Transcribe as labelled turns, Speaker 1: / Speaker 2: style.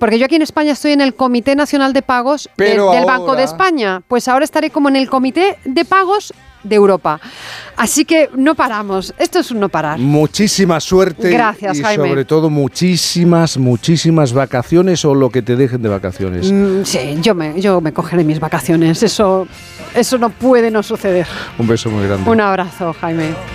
Speaker 1: Porque yo aquí en España estoy en el Comité Nacional de Pagos del Banco de España. Pues ahora estaré como en el Comité de Pagos de Europa. Así que no paramos. Esto es un no parar.
Speaker 2: Muchísima suerte.
Speaker 1: Gracias, Jaime.
Speaker 2: Y sobre todo muchísimas vacaciones o lo que te dejen de vacaciones.
Speaker 1: Sí, yo me cogeré mis vacaciones. Eso no puede no suceder.
Speaker 2: Un beso muy grande.
Speaker 1: Un abrazo, Jaime.